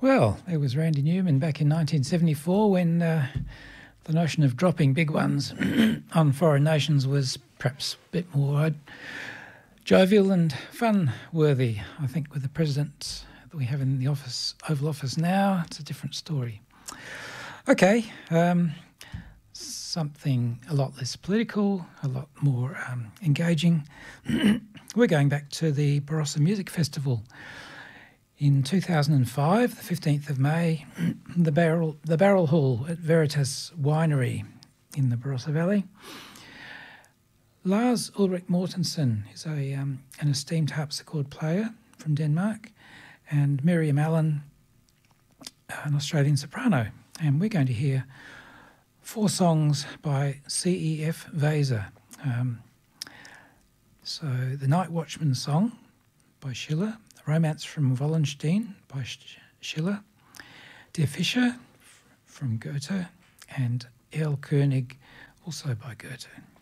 Well, it was Randy Newman back in 1974 when the notion of dropping big ones on foreign nations was perhaps a bit more jovial and fun-worthy. I think with the president that we have in the office, Oval Office now, it's a different story. Okay, something a lot less political, a lot more engaging. We're going back to the Barossa Music Festival. In 2005, the 15th of May, the Barrel Hall at Veritas Winery in the Barossa Valley. Lars Ulrik Mortensen is an esteemed harpsichord player from Denmark, and Miriam Allen, an Australian soprano. And we're going to hear 4 songs by C.E.F. Weser. So The Night Watchman Song by Schiller, Romance from Wallenstein by Schiller, Der Fischer from Goethe, and Erlkönig, also by Goethe.